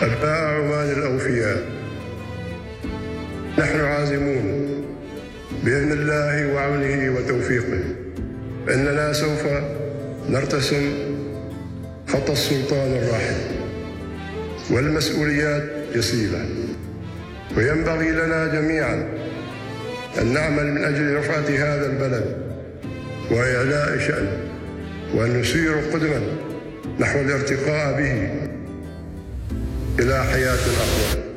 أبناء عمان الأوفياء، نحن عازمون بإذن الله وعونه وتوفيقه أننا سوف نرتسم خط السلطان الراحل، والمسؤوليات جسيمة، وينبغي لنا جميعا أن نعمل من أجل رفعة هذا البلد وإعلاء شأنه، وأن نسير قدما نحو الارتقاء به إلى حياة أفضل.